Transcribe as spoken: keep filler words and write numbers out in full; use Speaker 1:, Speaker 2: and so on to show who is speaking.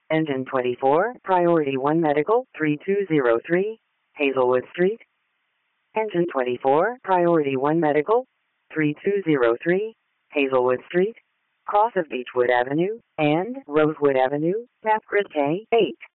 Speaker 1: Engine twenty-four, Priority one Medical, three two zero three, Hazelwood Street. Engine twenty-four, Priority one Medical, three two zero three, Hazelwood Street, cross of Beechwood Avenue and Rosewood Avenue, map grid K eight.